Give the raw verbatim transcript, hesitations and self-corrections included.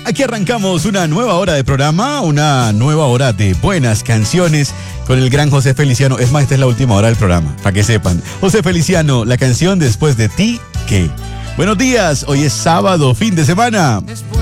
Aquí arrancamos una nueva hora de programa, una nueva hora de buenas canciones con el gran José Feliciano. Es más, esta es la última hora del programa, para que sepan. José Feliciano, la canción Después de ti, ¿qué? Buenos días, hoy es sábado, fin de semana.